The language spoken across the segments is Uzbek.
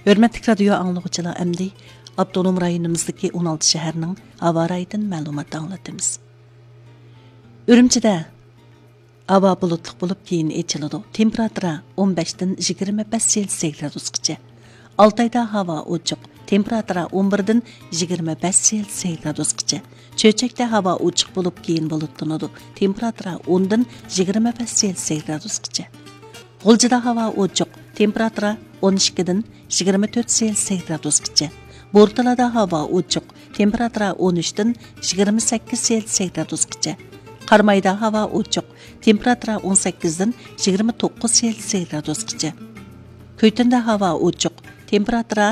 Hörmətli radio anlıqçılar, əmdi Abdonum rayonumuzdaki 16 şəhərinin hava rayından məlumat anlatımız. Ürümçidə hava bulutluq bulub keyin açıldı. Temperatura 15-dən 25 Selsius gradusgacha. Altayda hava ochiq. Temperatura 11-dən 25 Selsius gradusgacha. Çöçəkdə hava ochiq bulub keyin bulutlanıdı. Temperatura 10-dən 25 Selsius gradusgacha. G'uljida hava ochiq. Temperatura 12-dən 24 Selsius gradusgacha. Bortalada hava ochiq. Temperatura 13-dən 28 Selsius gradusgacha. Qarmayda hava ochiq. Temperatura 18-dən 29 Selsius gradusgacha. Köytündə hava ochiq. Temperatura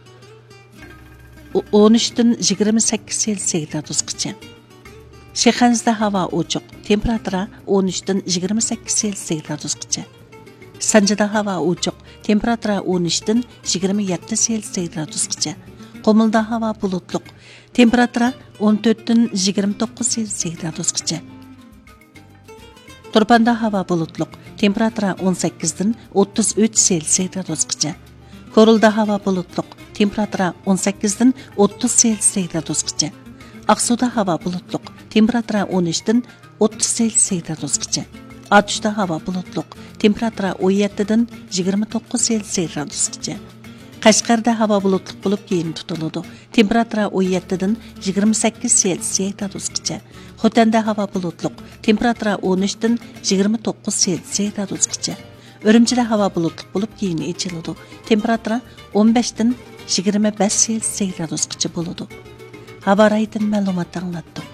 13-dən 28 Selsius gradusgacha. Şexanizda hava ochiq. Temperatura 13-dən 28 Selsius gradusgacha. Sanjida hava ochiq. Temperatura 13-dən 27 Selsius gradusgacha. Qomulda hava bulutluq. Temperatura 14-dən 29 Selsius gradusgacha. Turpanda hava bulutluq. Temperatura 18-dən 33 Selsius gradusgacha. Korulda hava bulutluq. Temperatura 18-dən 30 Selsius gradusgacha. Aqsuda hava bulutluq. Temperatura 13-dən 30 Selsius gradusgacha. Atuşda hava bulutluq. Temperatura 17-dən 29 Selsius gradusgacha. Qashqarda hava bulutluq bo'lib keyin tutiladi. Temperatura 17-dən 28 Selsius gradusgacha. Xotanda hava bulutluq. Temperatura 13-dən 29 Selsius gradusgacha. Ürümchida hava bulutluq bo'lib keyin ochiladi. Temperatura 15-dən 25 Selsius gradusgacha bo'ladi. Hava rayından məlumat anlatdım.